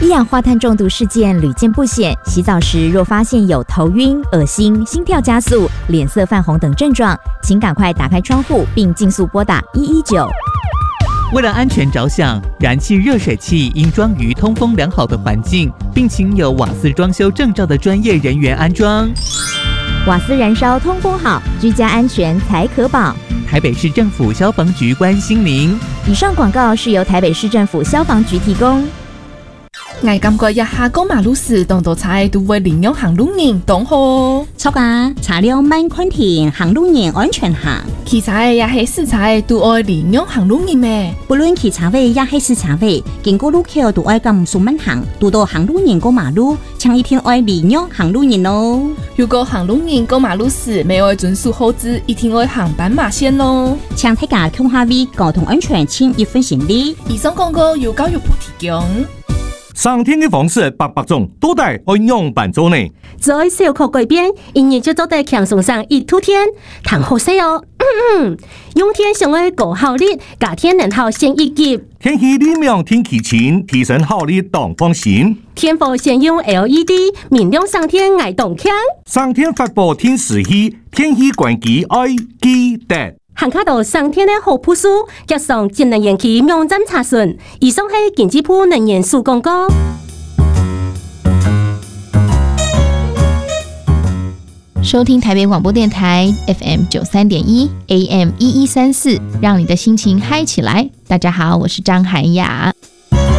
一氧化碳中毒事件屡见不鲜，洗澡时若发现有头晕、恶心、心跳加速、脸色泛红等症状，请赶快打开窗户并尽速拨打119。 为了安全着想，燃气热水器应装于通风良好的环境，并请有瓦斯装修证照的专业人员安装。 瓦斯燃烧通风好，居家安全才可保。 台北市政府消防局关心您。 以上广告是由台北市政府消防局提供。 我感觉一下过马路時，當到菜都會領養行路人當好。 錯噶，查了慢寬田行路人安全行。 騎菜也係試菜都愛領養行路人咩？ 不論騎車位也係試車位，經過路口都愛咁數慢行，遇到行路人過馬路，請一定愛領養行路人咯。 如果行路人過馬路時未愛遵守號誌，一定愛行斑馬線咯。 請大家共下位交通安全盡一份心力。 以上廣告由教育部提供。 上天的方式百種，都得按樣辦做呢。 在小可改變，一年就做得強送上一土天，談好勢哦。用天上的高效率，假天能效先一級。 天氣裏面天氣晴，提升效率當放心。 天火先用 LED， 明亮上天愛動強。 上天發布天時氣，天氣關機愛記得。 行卡到上天的好鋪數，加上節能延期網站查詢。以上係經濟部能源署廣告。 收聽台北廣播電台 FM 93.1 AM 1134，讓你的心情嗨起來。大家好，我是張涵雅。